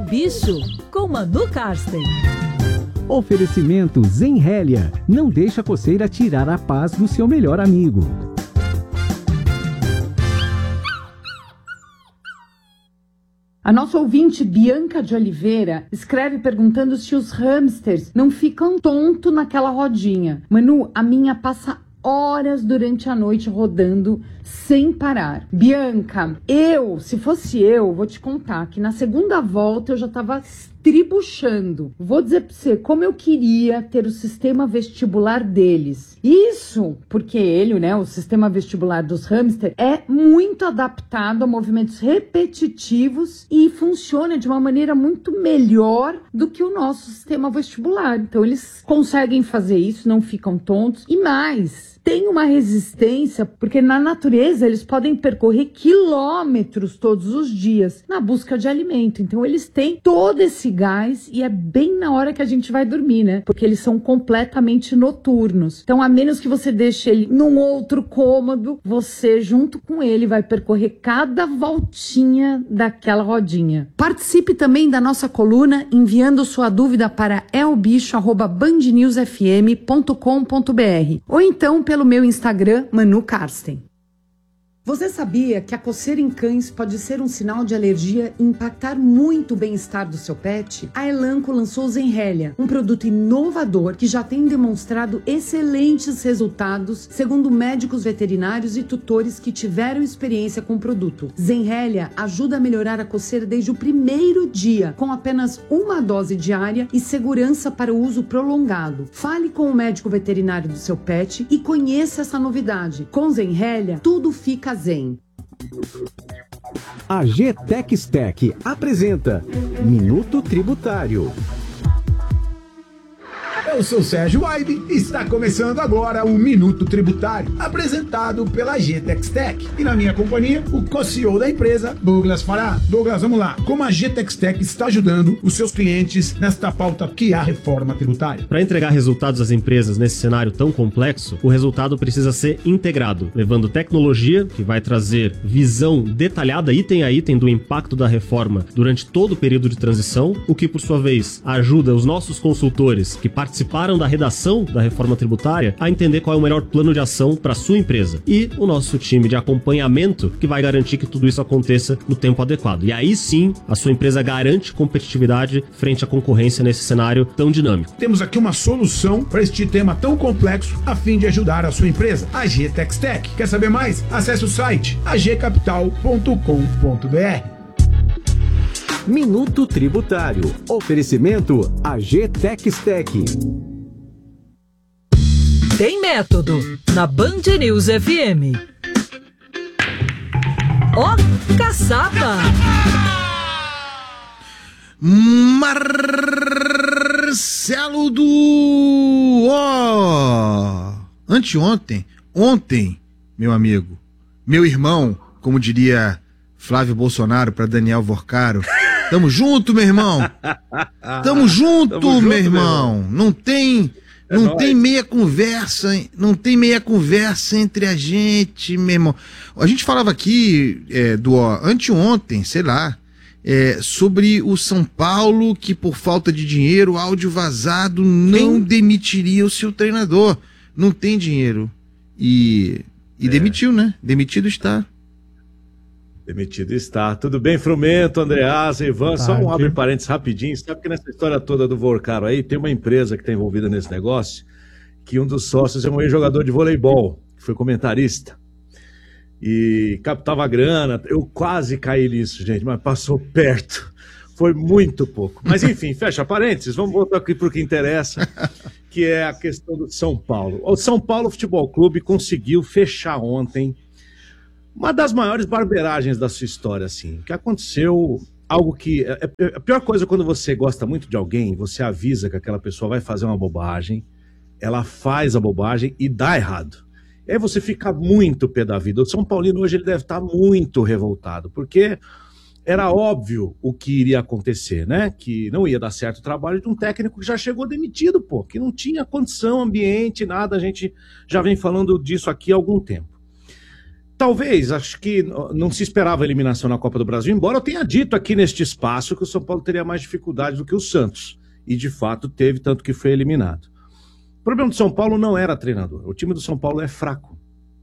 Bicho, com Manu Karsten. Oferecimento Zenrélia. Não deixa a coceira tirar a paz do seu melhor amigo. A nossa ouvinte Bianca de Oliveira escreve perguntando se os hamsters não ficam tontos naquela rodinha. Manu, a minha passa horas durante a noite rodando sem parar. Bianca, se fosse eu, vou te contar que na segunda volta eu já tava estribuchando. Vou dizer pra você como eu queria ter o sistema vestibular deles. Isso porque ele, né, o sistema vestibular dos hamsters é muito adaptado a movimentos repetitivos e funciona de uma maneira muito melhor do que o nosso sistema vestibular. Então eles conseguem fazer isso, não ficam tontos e mais. Tem uma resistência, porque na natureza eles podem percorrer quilômetros todos os dias na busca de alimento. Então eles têm todo esse gás e é bem na hora que a gente vai dormir, né? Porque eles são completamente noturnos. Então, a menos que você deixe ele num outro cômodo, você junto com ele vai percorrer cada voltinha daquela rodinha. Participe também da nossa coluna enviando sua dúvida para elbicho@bandnewsfm.com.br ou então pelo meu Instagram, Manu Karsten. Você sabia que a coceira em cães pode ser um sinal de alergia e impactar muito o bem-estar do seu pet? A Elanco lançou o Zenrélia, um produto inovador que já tem demonstrado excelentes resultados, segundo médicos veterinários e tutores que tiveram experiência com o produto. Zenrélia ajuda a melhorar a coceira desde o primeiro dia, com apenas uma dose diária e segurança para o uso prolongado. Fale com o médico veterinário do seu pet e conheça essa novidade. Com Zenrélia, tudo fica zen. A GTEC apresenta Minuto Tributário. Eu sou Sérgio Aibe e está começando agora o Minuto Tributário, apresentado pela GTEC. E na minha companhia, o co-CEO da empresa, Douglas Fará. Douglas, vamos lá. Como a GTEC está ajudando os seus clientes nesta pauta que é a reforma tributária? Para entregar resultados às empresas nesse cenário tão complexo, o resultado precisa ser integrado, levando tecnologia, que vai trazer visão detalhada item a item do impacto da reforma durante todo o período de transição, o que, por sua vez, ajuda os nossos consultores que participaram da redação da reforma tributária a entender qual é o melhor plano de ação para sua empresa. E o nosso time de acompanhamento que vai garantir que tudo isso aconteça no tempo adequado. E aí sim, a sua empresa garante competitividade frente à concorrência nesse cenário tão dinâmico. Temos aqui uma solução para este tema tão complexo a fim de ajudar a sua empresa, a GTEC. Quer saber mais? Acesse o site agcapital.com.br. Minuto Tributário. Oferecimento a GTEC. Tem método na Band News FM. Ó, caçapa! Marcelo do... Ontem, meu amigo, meu irmão, como diria Flávio Bolsonaro para Daniel Vorcaro, tamo junto, meu irmão. Tamo junto, meu irmão. Não tem meia conversa, não tem meia conversa entre a gente, meu irmão. A gente falava aqui anteontem, sei lá, sobre o São Paulo que por falta de dinheiro, áudio vazado, não demitiria o seu treinador. Não tem dinheiro. E demitiu, né? Demitido está. Demitido está. Tudo bem, Frumento, Andreasa, Ivan? Só um abre parênteses rapidinho. Sabe que nessa história toda do Vorcaro aí, tem uma empresa que está envolvida nesse negócio, que um dos sócios é um ex-jogador de voleibol, que foi comentarista. E captava grana. Eu quase caí nisso, gente, mas passou perto. Foi muito pouco. Mas enfim, fecha parênteses. Vamos voltar aqui para o que interessa, que é a questão do São Paulo. O São Paulo Futebol Clube conseguiu fechar ontem uma das maiores barberagens da sua história, assim, que aconteceu algo que... A pior coisa é quando você gosta muito de alguém, você avisa que aquela pessoa vai fazer uma bobagem, ela faz a bobagem e dá errado. E aí você fica muito pé da vida. O São Paulino hoje ele deve estar muito revoltado, porque era óbvio o que iria acontecer, né? Que não ia dar certo o trabalho de um técnico que já chegou demitido, pô, que não tinha condição, ambiente, nada. A gente já vem falando disso aqui há algum tempo. talvez, acho que não se esperava a eliminação na Copa do Brasil, embora eu tenha dito aqui neste espaço que o São Paulo teria mais dificuldade do que o Santos. E de fato teve, tanto que foi eliminado. O problema do São Paulo não era treinador. O time do São Paulo é fraco.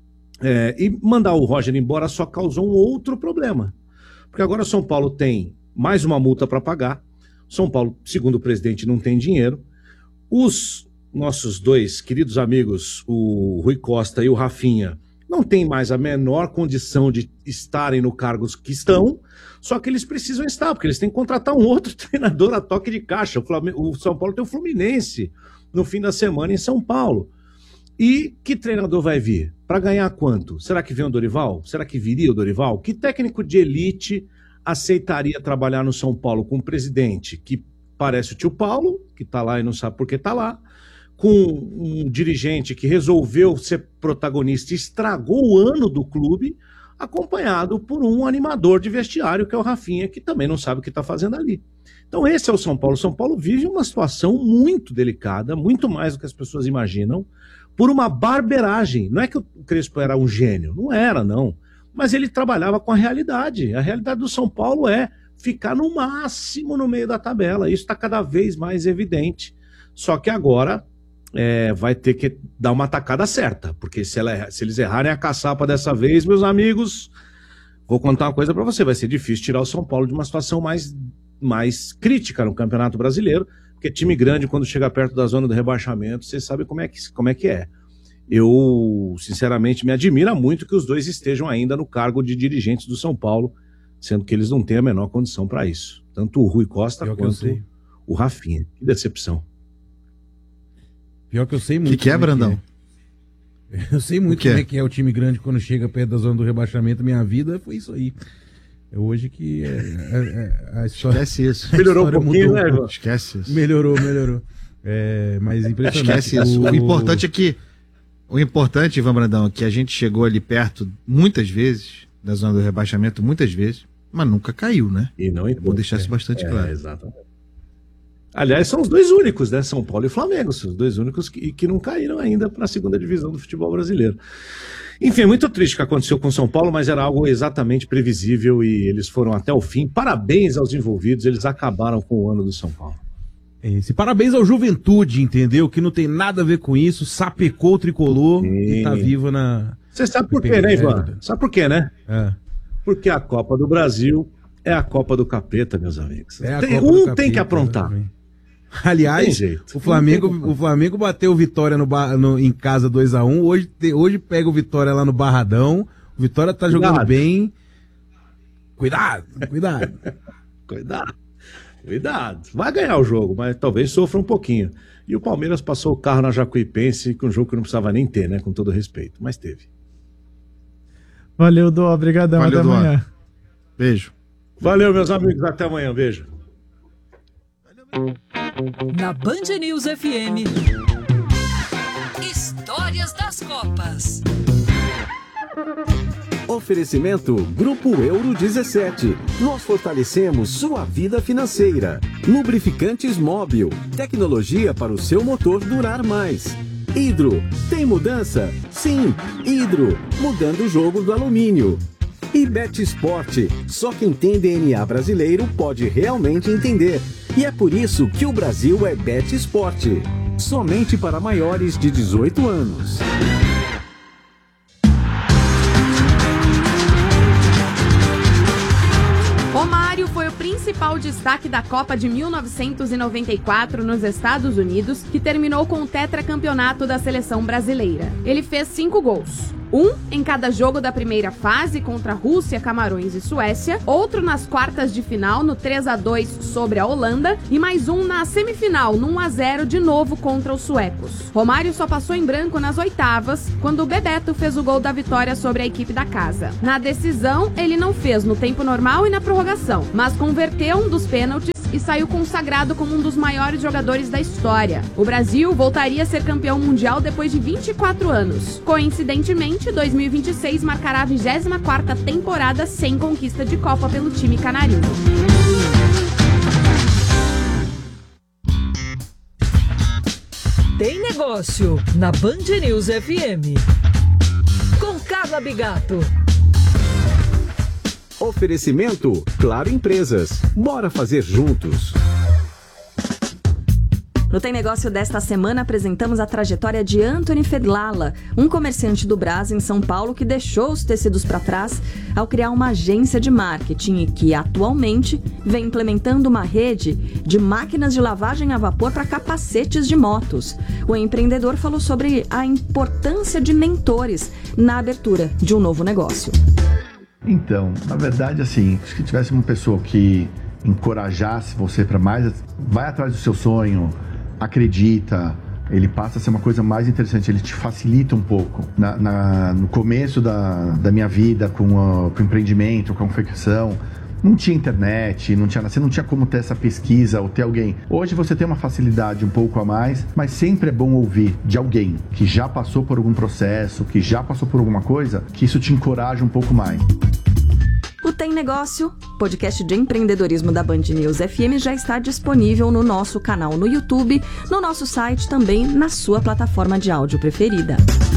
E mandar o Roger embora só causou um outro problema. Porque agora o São Paulo tem mais uma multa para pagar. O São Paulo, segundo o presidente, não tem dinheiro. Os nossos dois queridos amigos, o Rui Costa e o Rafinha, não têm mais a menor condição de estarem no cargos que estão, só que eles precisam estar, porque eles têm que contratar um outro treinador a toque de caixa. O São Paulo tem o Fluminense no fim da semana em São Paulo. E que treinador vai vir? Para ganhar quanto? Será que vem o Dorival? Será que viria o Dorival? Que técnico de elite aceitaria trabalhar no São Paulo com um presidente que parece o tio Paulo, que está lá e não sabe por que está lá, com um dirigente que resolveu ser protagonista e estragou o ano do clube, acompanhado por um animador de vestiário, que é o Rafinha, que também não sabe o que está fazendo ali. Então esse é o São Paulo. O São Paulo vive uma situação muito delicada, muito mais do que as pessoas imaginam, por uma barberagem. Não é que o Crespo era um gênio, não era, não. Mas ele trabalhava com a realidade. A realidade do São Paulo é ficar no máximo no meio da tabela. Isso está cada vez mais evidente. Só que agora vai ter que dar uma tacada certa, porque se eles errarem a caçapa dessa vez, meus amigos, vou contar uma coisa para você, vai ser difícil tirar o São Paulo de uma situação mais crítica no Campeonato Brasileiro, porque time grande, quando chega perto da zona do rebaixamento, você sabe como é que é. Eu, sinceramente, me admira muito que os dois estejam ainda no cargo de dirigentes do São Paulo, sendo que eles não têm a menor condição para isso. Tanto o Rui Costa quanto o Rafinha. Que decepção. Pior que eu sei muito. O que é, Brandão? Eu sei muito como é que é o time grande quando chega perto da zona do rebaixamento. Minha vida foi isso aí. É hoje que a história... Esquece isso. Melhorou um pouquinho, né, Ivan? Esquece isso. Melhorou. Mas impressionante. Esquece isso. O importante é que... O importante, Ivan Brandão, é que a gente chegou ali perto muitas vezes da zona do rebaixamento, muitas vezes, mas nunca caiu, né? E não vou deixar isso bastante claro. Exatamente. Aliás, são os dois únicos, né? São Paulo e Flamengo, são os dois únicos que não caíram ainda para a segunda divisão do futebol brasileiro. Enfim, é muito triste o que aconteceu com o São Paulo, mas era algo exatamente previsível e eles foram até o fim. Parabéns aos envolvidos, eles acabaram com o ano do São Paulo. Parabéns ao Juventude, entendeu? Que não tem nada a ver com isso, sapecou o tricolor e tá vivo na... Você sabe por quê, né, Ivan? Sabe por quê, né? Porque a Copa do Brasil é a Copa do Capeta, meus amigos. Tem que aprontar. Aliás, o Flamengo bateu o Vitória em casa 2-1. Hoje pega o Vitória lá no Barradão. O Vitória tá jogando bem. Cuidado. Vai ganhar o jogo, mas talvez sofra um pouquinho. E o Palmeiras passou o carro na Jacuipense com um jogo que não precisava nem ter, né? Com todo respeito, mas teve. Valeu, Dó. Obrigadão. Até amanhã. Beijo. Valeu, meus amigos. Até amanhã. Beijo. Na Band News FM, Histórias das Copas. Oferecimento Grupo Euro 17. Nós fortalecemos sua vida financeira. Lubrificantes Móbil. Tecnologia para o seu motor durar mais. Hidro. Tem mudança? Sim. Hidro. Mudando o jogo do alumínio. E Bet Sport. Só quem tem DNA brasileiro pode realmente entender. E é por isso que o Brasil é Bet Sport. Somente para maiores de 18 anos. Romário foi o principal destaque da Copa de 1994 nos Estados Unidos, que terminou com o tetracampeonato da seleção brasileira. Ele fez 5 gols. Um em cada jogo da primeira fase contra Rússia, Camarões e Suécia, outro nas quartas de final no 3-2 sobre a Holanda e mais um na semifinal no 1-0 de novo contra os suecos. Romário só passou em branco nas oitavas, quando o Bebeto fez o gol da vitória sobre a equipe da casa. Na decisão, ele não fez no tempo normal e na prorrogação, mas converteu um dos pênaltis e saiu consagrado como um dos maiores jogadores da história. O Brasil voltaria a ser campeão mundial depois de 24 anos. Coincidentemente, 2026 marcará a 24ª temporada sem conquista de Copa pelo time canarinho. Tem negócio na Band News FM. Com Carla Bigato. Oferecimento Claro Empresas. Bora fazer juntos. No Tem Negócio desta semana, apresentamos a trajetória de Anthony Fedlala, um comerciante do Brás, em São Paulo, que deixou os tecidos para trás ao criar uma agência de marketing e que, atualmente, vem implementando uma rede de máquinas de lavagem a vapor para capacetes de motos. O empreendedor falou sobre a importância de mentores na abertura de um novo negócio. Então, na verdade, assim, se tivesse uma pessoa que encorajasse você para mais, vai atrás do seu sonho, acredita, ele passa a ser uma coisa mais interessante, ele te facilita um pouco. No começo da minha vida com o empreendimento, com a confecção, não tinha internet, você não tinha como ter essa pesquisa ou ter alguém. Hoje você tem uma facilidade um pouco a mais, mas sempre é bom ouvir de alguém que já passou por algum processo, que já passou por alguma coisa, que isso te encoraja um pouco mais. O Tem Negócio, podcast de empreendedorismo da Band News FM, já está disponível no nosso canal no YouTube, no nosso site, também na sua plataforma de áudio preferida.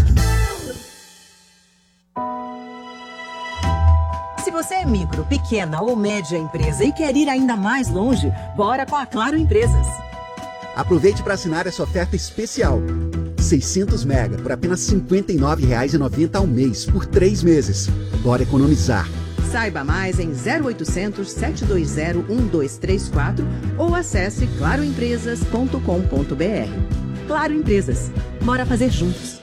Se você é micro, pequena ou média empresa e quer ir ainda mais longe, bora com a Claro Empresas. Aproveite para assinar essa oferta especial. 600 mega por apenas R$ 59,90 ao mês, por 3 meses. Bora economizar. Saiba mais em 0800 720 1234 ou acesse claroempresas.com.br. Claro Empresas. Bora fazer juntos.